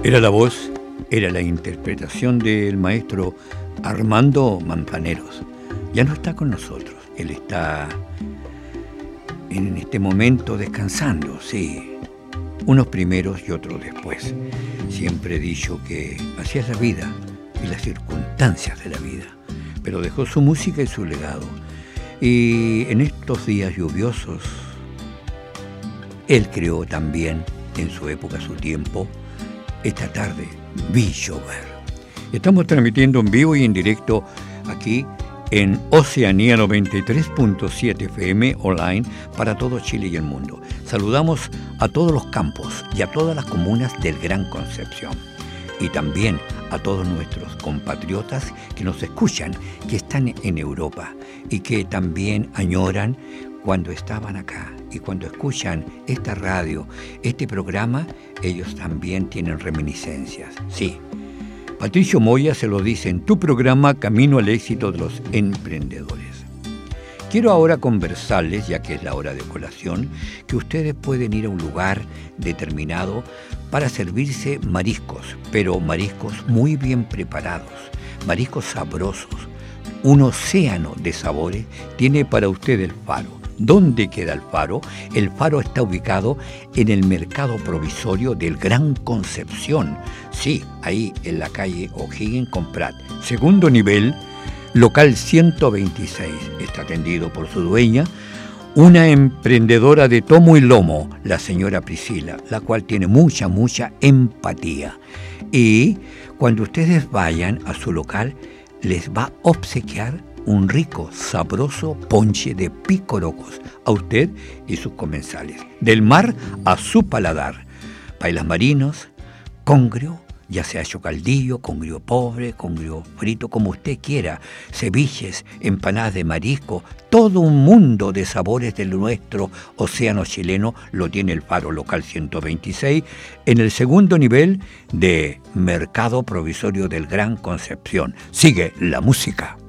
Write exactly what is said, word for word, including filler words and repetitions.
Era la voz, era la interpretación del maestro Armando Manzaneros. Ya no está con nosotros, él está en este momento descansando, sí, unos primeros y otros después. Siempre he dicho que así es la vida y las circunstancias de la vida, pero dejó su música y su legado. Y en estos días lluviosos, él creó también, en su época, su tiempo, esta tarde vi llover. Estamos transmitiendo en vivo y en directo aquí en Oceanía noventa y tres punto siete F M online para todo Chile y el mundo. Saludamos a todos los campos y a todas las comunas del Gran Concepción. Y también a todos nuestros compatriotas que nos escuchan, que están en Europa y que también añoran cuando estaban acá. Y cuando escuchan esta radio, este programa, ellos también tienen reminiscencias. Sí, Patricio Moya se lo dice en tu programa Camino al Éxito de los Emprendedores. Quiero ahora conversarles, ya que es la hora de colación, que ustedes pueden ir a un lugar determinado para servirse mariscos, pero mariscos muy bien preparados, mariscos sabrosos. Un océano de sabores tiene para usted el Faro. ¿Dónde queda el Faro? El Faro está ubicado en el mercado provisorio del Gran Concepción. Sí, ahí en la calle O'Higgins con Prat. Segundo nivel, local ciento veintiséis. Está atendido por su dueña, una emprendedora de tomo y lomo, la señora Priscila, la cual tiene mucha, mucha empatía. Y cuando ustedes vayan a su local, les va a obsequiar un rico, sabroso ponche de picorocos a usted y sus comensales. Del mar a su paladar. Pailas marinos, congrio, ya sea chocaldillo, congrio pobre, congrio frito, como usted quiera, ceviches, empanadas de marisco, todo un mundo de sabores del nuestro océano chileno lo tiene el Faro local ciento veintiséis en el segundo nivel de Mercado Provisorio del Gran Concepción. Sigue la música.